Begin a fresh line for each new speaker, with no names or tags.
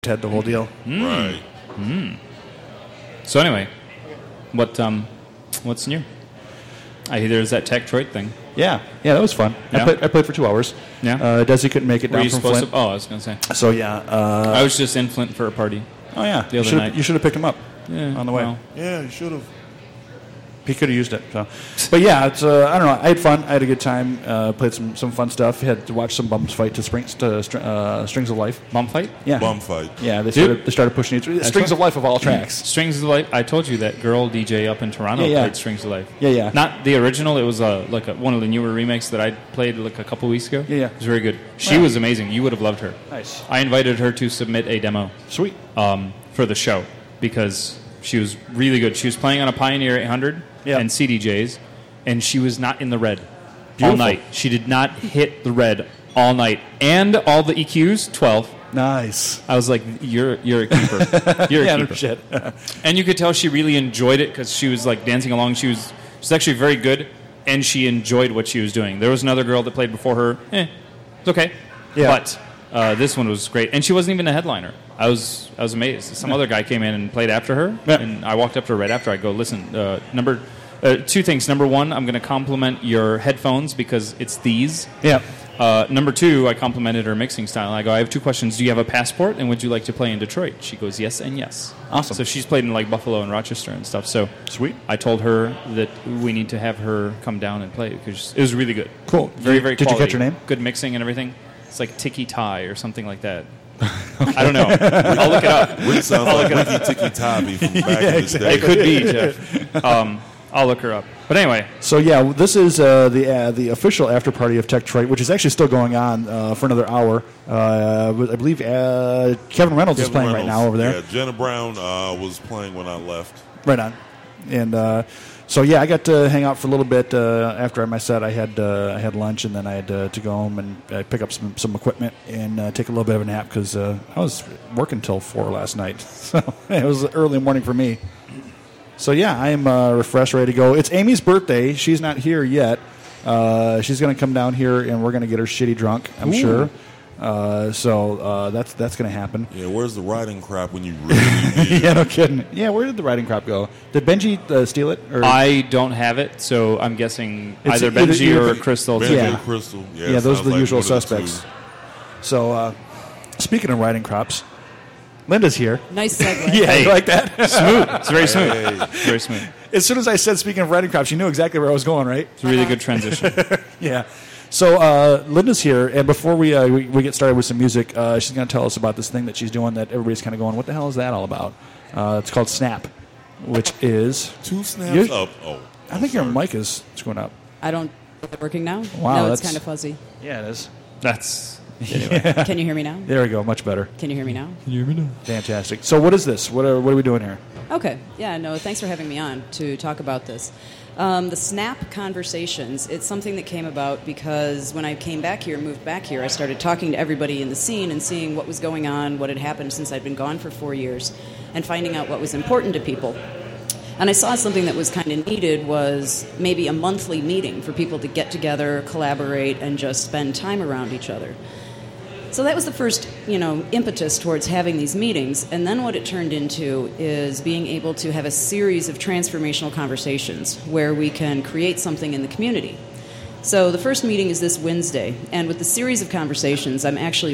Ted, the whole deal.
Right.
So anyway, what's new? I hear there's that Techtroid thing.
Yeah, that was fun.
Yeah.
I played for 2 hours.
Yeah.
Desi couldn't make it
Were
down
you
from
supposed
Flint.
to? Oh, I was going to say.
So, yeah.
I was just in Flint for a party.
Oh, yeah.
The other night.
You should have picked him up
Yeah,
on the way.
well.
Yeah, you should have.
He could have used it. So. But, yeah, it's I don't know. I had fun. I had a good time. Played some fun stuff. Had to watch some bums fight to Strings of Life.
Bum fight?
Yeah.
Bum fight.
Yeah, they started pushing it. Strings of Life of all tracks.
Strings of Life. I told you that girl DJ up in Toronto
Yeah.
played Strings of Life.
Yeah.
Not the original. It was one of the newer remakes that I played like a couple weeks ago.
Yeah.
It was very good. She was amazing. You would have loved her.
Nice.
I invited her to submit a demo
Sweet.
for the show because she was really good. She was playing on a Pioneer 800 and CDJs, and she was not in the red all night. She did not hit the red all night. And all the EQs, 12.
Nice.
I was like, you're a keeper. You're a
Yeah, no
keeper.
shit.
And you could tell she really enjoyed it because she was like dancing along. She's actually very good, and she enjoyed what she was doing. There was another girl that played before her. It's okay.
Yeah.
But this one was great, and she wasn't even a headliner. I was amazed. Some other guy came in and played after her, and I walked up to her right after. I go, listen, two things. Number one, I'm going to compliment your headphones because it's these.
Yeah.
Number two, I complimented her mixing style. I go, I have 2 questions. Do you have a passport, and would you like to play in Detroit? She goes, yes and yes.
Awesome.
So she's played in like Buffalo and Rochester and stuff. So
Sweet.
I told her that we need to have her come down and play because it was really good.
Cool.
Very, very
Did
quality.
you catch her name?
Good mixing and everything. It's like Tiki Tai or something like that. I don't know. I'll look it up.
Rick sounds like Ricky Tiki Tavi from back in the day.
It could be, Jeff. I'll look her up. But anyway.
So, yeah, this is the official after party of Techtroid, which is actually still going on for another hour. I believe Kevin Reynolds is playing right now over there.
Yeah, Jenna Brown was playing when I left.
Right on. And so, yeah, I got to hang out for a little bit after my set. I had lunch, and then I had to go home and pick up some equipment and take a little bit of a nap because I was working till 4 last night. So it was early morning for me. So, yeah, I am refreshed, ready to go. It's Amy's birthday. She's not here yet. She's going to come down here, and we're going to get her shitty drunk, I'm sure. So that's going to happen.
Yeah, where's the riding crop when you really need it?
Yeah, no kidding. Yeah, where did the riding crop go? Did Benji steal it? Or?
I don't have it, so I'm guessing
It's
either
either-
Benji
either-
or Crystal.
Benji
Yeah.
and Crystal.
Yeah, those are
sounds
the
like
usual
one of the
suspects.
two.
So, speaking of riding crops, Linda's here.
Nice segue.
Yeah, you like that?
Smooth. It's very smooth. Very smooth.
As soon as I said speaking of riding crops, you knew exactly where I was going, right?
It's a really good transition.
Yeah. So Linda's here, and before we get started with some music, she's going to tell us about this thing that she's doing that everybody's kind of going, what the hell is that all about? It's called Snap, which is...
2 snaps up. Oh,
I think your mic is screwing up.
I don't. Is it working now?
Wow,
No, it's
that's-
kind of fuzzy.
Yeah, it is.
That's...
Can you hear me now?
There we go. Much better.
Can you hear me now?
Fantastic. So what is this? What are we doing here?
Okay. Yeah, no, thanks for having me on to talk about this. The Snap Conversations, it's something that came about because when I moved back here, I started talking to everybody in the scene and seeing what was going on, what had happened since I'd been gone for 4 years, and finding out what was important to people. And I saw something that was kind of needed was maybe a monthly meeting for people to get together, collaborate, and just spend time around each other. So that was the first, impetus towards having these meetings. And then what it turned into is being able to have a series of transformational conversations where we can create something in the community. So the first meeting is this Wednesday. And with the series of conversations, I'm actually